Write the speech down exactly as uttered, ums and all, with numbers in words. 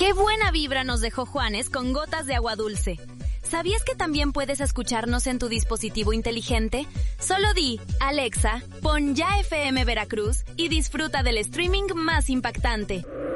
Qué buena vibra nos dejó Juanes con Gotas de Agua Dulce. ¿Sabías que también puedes escucharnos en tu dispositivo inteligente? Solo di, Alexa, pon Ya F M Veracruz y disfruta del streaming más impactante.